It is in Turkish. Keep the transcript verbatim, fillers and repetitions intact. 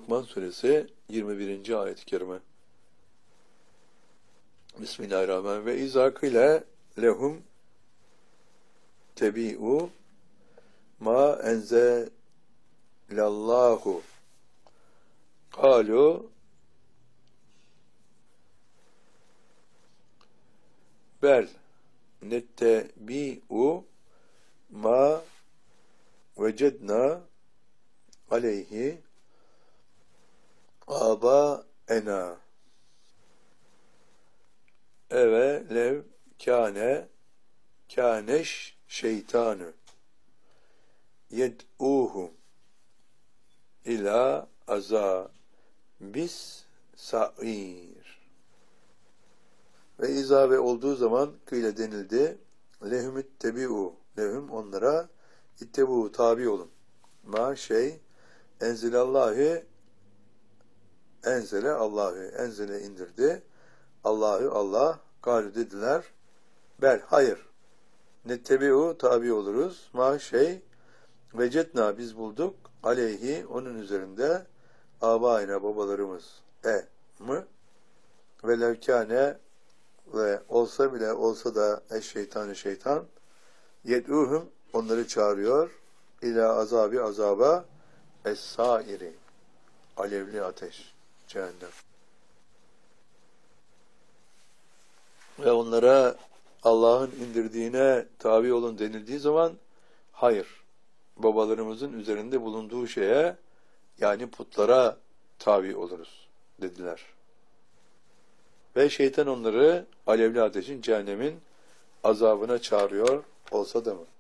Lokman suresi yirmi birinci ayet-i kerime. Bismillahirrahmanirrahim. Ve izâkile lehum tebi'u ma enzelallahu kalu bel nettebi'u ma vecedna aleyhi âbâena eve lev kâne kâneş şeytanü yed'ûhum ilâ azâbis sa'îr. Ve izabe olduğu zaman kıyle denildi. Lehum ittebi'u. Lehum onlara ittebu tabi olun. Ma şey enzilallahi enzele Allahü. Enzele indirdi. Allahü Allah. Galu dediler. Bel hayır. Nettebi'u tabi oluruz. Ma şey vecetna biz bulduk. Aleyhi onun üzerinde âbâine babalarımız e mı ve levkâne ve olsa bile olsa da eş şeytanı şeytan yed'ûhum onları çağırıyor ila azabi azaba es-sâiri alevli ateş cehennem ve onlara Allah'ın indirdiğine tabi olun denildiği zaman hayır babalarımızın üzerinde bulunduğu şeye yani putlara tabi oluruz dediler. Ve şeytan onları alevli ateşin cehennemin azabına çağırıyor olsa da mı?